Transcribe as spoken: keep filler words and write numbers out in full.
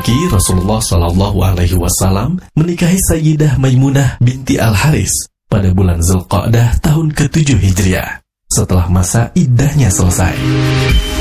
memiliki Rasulullah Shallallahu Alaihi Wasallam menikahi Sayyidah Maimunah binti Al Haris pada bulan Zulqa'dah tahun ketujuh Hijriah setelah masa iddahnya selesai.